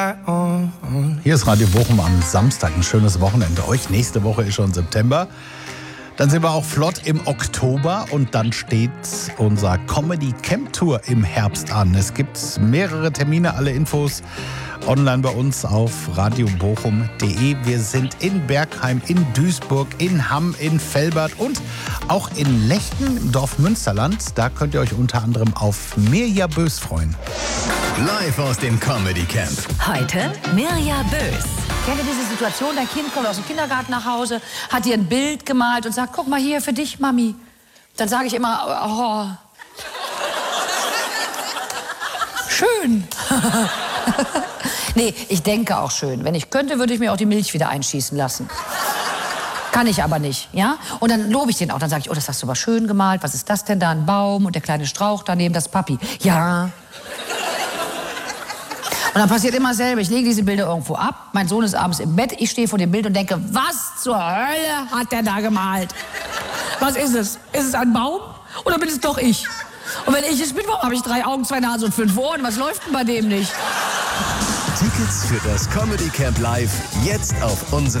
Hier ist Radio Bochum am Samstag. Ein schönes Wochenende euch. Nächste Woche ist schon September. Dann sind wir auch flott im Oktober und dann steht unser Comedy Camp Tour im Herbst an. Es gibt mehrere Termine, alle Infos online bei uns auf radiobochum.de. Wir sind in Bergheim, in Duisburg, in Hamm, in Velbert und auch in Lechten im Dorf Münsterland. Da könnt ihr euch unter anderem auf Mirja Bös freuen. Live aus dem Comedy Camp. Heute Mirja Bös. Kennt ihr diese Situation, dein Kind kommt aus dem Kindergarten nach Hause, hat dir ein Bild gemalt und sagt, guck mal hier, für dich, Mami. Dann sage ich immer, oh, schön. Nee, ich denke auch schön. Wenn ich könnte, würde ich mir auch die Milch wieder einschießen lassen. Kann ich aber nicht, ja? Und dann lobe ich den auch. Dann sage ich, oh, das hast du aber schön gemalt. Was ist das denn da? Ein Baum und der kleine Strauch daneben, das Papi. Ja. Und dann passiert immer dasselbe. Ich lege diese Bilder irgendwo ab. Mein Sohn ist abends im Bett. Ich stehe vor dem Bild und denke, was zur Hölle hat der da gemalt? Was ist es? Ist es ein Baum? Oder bin es doch ich? Und wenn ich es bin, warum habe ich 3 Augen, 2 Nasen und 5 Ohren? Was läuft denn bei dem nicht? Tickets für das Comedy Camp Live jetzt auf unserer